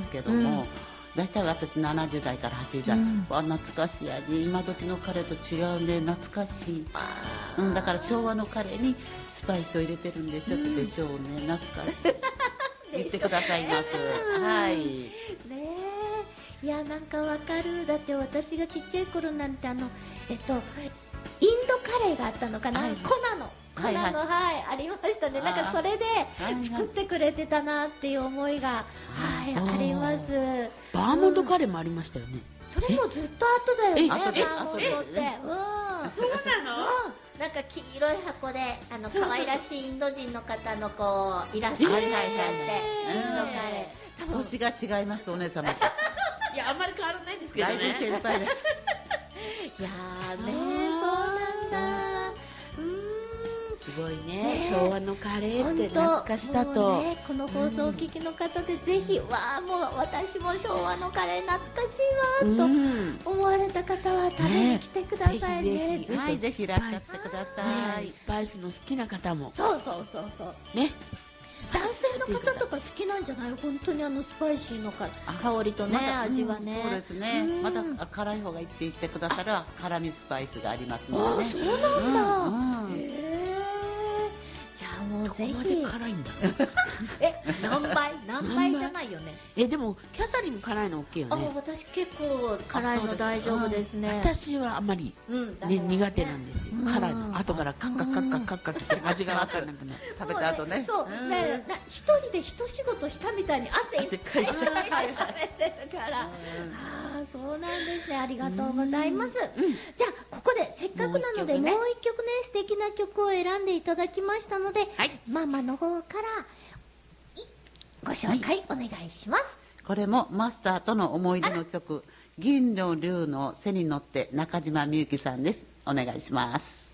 けども、だいたい私70代から80代、懐かしい味、今時のカレーと違うね、懐かしい、だから昭和のカレーにスパイスを入れてるんでしょでしょうね、懐かしい言ってくださいます。はいねえ、いやなんかわかる。だって私がちっちゃい頃なんてインドカレーがあったのかな、粉のありましたね。なんかそれで作ってくれてたなっていう思いがあります。 バーモントカレーもありましたよね。 それもずっと後だよね、バーモントって。 そうなの？ なんか黄色い箱で可愛らしいインド人の方のこうイラストが入ってインドカレー。年が違いますお姉様と。 いやあんまり変わらないんですけどね。 だいぶ先輩です。 いやーね、そうなんだ。 すごいね、昭和のカレーって懐かしさと、 この放送をお聞きの方でぜひ、わあもう私も昭和のカレー懐かしいわと思われた方は食べに来てくださいね。 ぜひいらっしゃってください。 スパイスの好きな方もそうね、 男性の方とか好きなんじゃない？本当にスパイシーの香りとね、味はね。 そうですね。また辛い方がいいって言ってくださる辛味スパイスがありますので。 そうなんだ。じゃあもうぜひ。 ここまで辛いんだ。 何倍じゃないよね。 でもキャサリンも辛いの OK よね。 私結構辛いの大丈夫ですね。 私はあまり苦手なんですよ。辛いの後からカッカッカッカッカッカッって味が分からなくなる。 食べた後ね。 そう一人で一仕事したみたいに汗かいて食べてるから。そうなんですね。ありがとうございます。じゃあここでせっかくなのでもう一曲ね、素敵な曲を選んでいただきましたので、ママの方からご紹介お願いします。 これもマスターとの思い出の曲、銀の竜の背に乗って、中島みゆきさんです。お願いします。